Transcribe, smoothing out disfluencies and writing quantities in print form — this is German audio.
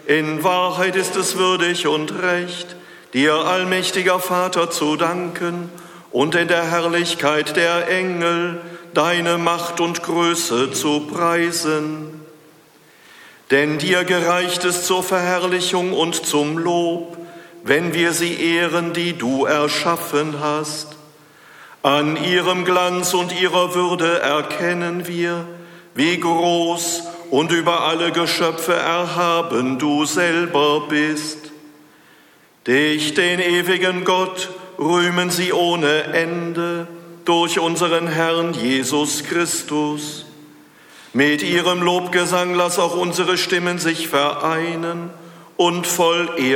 In Wahrheit ist es würdig und recht, dir, allmächtiger Vater, zu danken und in der Herrlichkeit der Engel deine Macht und Größe zu preisen. Denn dir gereicht es zur Verherrlichung und zum Lob, wenn wir sie ehren, die du erschaffen hast. An ihrem Glanz und ihrer Würde erkennen wir, wie groß und über alle Geschöpfe erhaben du selber bist. Dich, den ewigen Gott, rühmen sie ohne Ende durch unseren Herrn Jesus Christus. Mit ihrem Lobgesang lass auch unsere Stimmen sich vereinen und voll